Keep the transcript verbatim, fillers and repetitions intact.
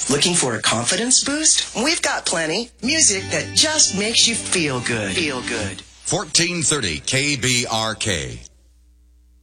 Looking for a confidence boost? We've got plenty. Music that just makes you feel good. Feel good. fourteen thirty K B R K.